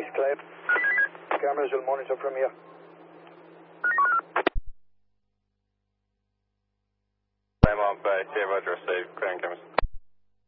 cleared. Cameras will monitor from here. I'm on bay, Sierra Roger received, clearing cameras.